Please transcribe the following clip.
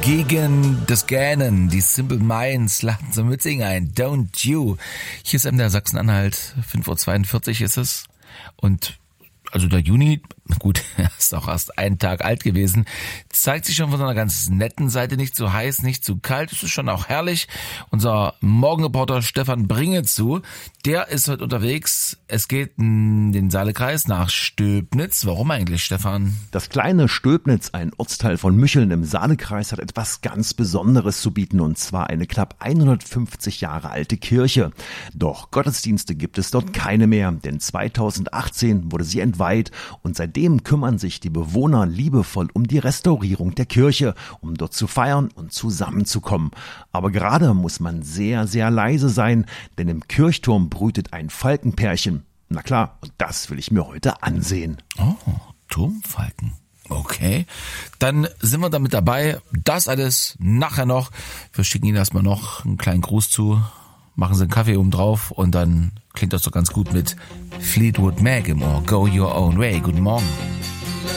gegen das Gähnen. Die Simple Minds laden zum Mitsingen ein. Don't You. Hier ist MDR Sachsen-Anhalt. 5:42 Uhr ist es. Und also der Juni, gut, ist auch erst einen Tag alt gewesen, zeigt sich schon von einer ganz netten Seite, nicht zu heiß, nicht zu kalt, es ist schon auch herrlich. Unser Morgenreporter Stefan Bringezu, der ist heute unterwegs. Es geht in den Saalekreis nach Stöbnitz. Warum eigentlich, Stefan? Das kleine Stöbnitz, ein Ortsteil von Mücheln im Saalekreis, hat etwas ganz Besonderes zu bieten, und zwar eine knapp 150 Jahre alte Kirche. Doch Gottesdienste gibt es dort keine mehr, denn 2018 wurde sie entweiht und seitdem kümmern sich die Bewohner liebevoll um die Restaurierung der Kirche, um dort zu feiern und zusammenzukommen. Aber gerade muss man sehr, sehr leise sein, denn im Kirchturm brütet ein Falkenpärchen. Na klar, und das will ich mir heute ansehen. Oh, Turmfalken. Okay, dann sind wir damit dabei. Das alles nachher noch. Wir schicken Ihnen erstmal noch einen kleinen Gruß zu, machen Sie einen Kaffee oben drauf und dann klingt das doch ganz gut mit Fleetwood Mac im Ohr. Go your own way. Guten Morgen.